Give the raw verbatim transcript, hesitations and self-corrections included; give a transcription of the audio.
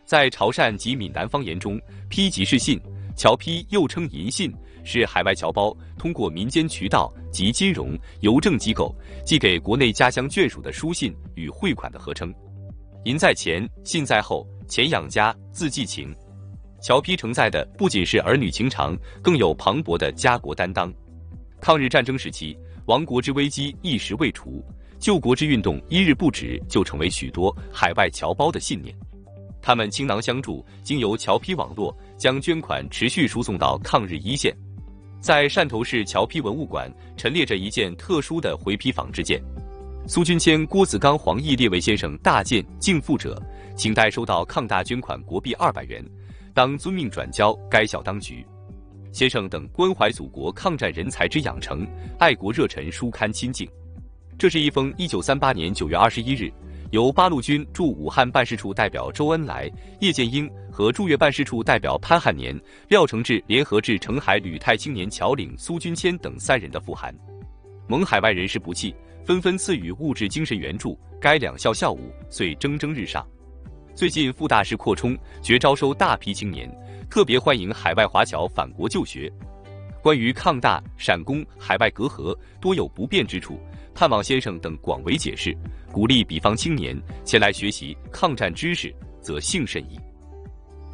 在潮汕及闽南方言中，批即是信，侨批又称银信，是海外侨胞通过民间渠道及金融、邮政机构寄给国内家乡眷属的书信与汇款的合称。银在前，信在后，钱养家，字寄情。侨批承载的不仅是儿女情长，更有磅礴的家国担当。抗日战争时期，亡国之危机一时未除，救国之运动一日不止，就成为许多海外侨胞的信念。他们倾囊相助，经由侨批网络将捐款持续输送到抗日一线。在汕头市侨批文物馆陈列着一件特殊的回批仿制件，苏君谦、郭子刚、黄奕列为先生大件敬附者，请代收到抗大捐款国币二百元，当遵命转交该校当局。先生等关怀祖国抗战人才之养成，爱国热忱书刊亲近。这是一封一九三八年九月二十一日，由八路军驻武汉办事处代表周恩来、叶剑英和驻粤办事处代表潘汉年、廖承志联合致澄海旅泰青年侨领苏君谦等三人的复函。蒙海外人士不弃，纷纷赐予物质精神援助，该两校校务遂蒸蒸日上。最近副大师扩充，决招收大批青年，特别欢迎海外华侨返国就学。关于抗大、闪工海外隔阂多有不便之处，盼望先生等广为解释，鼓励彼方青年前来学习抗战知识，则幸甚矣。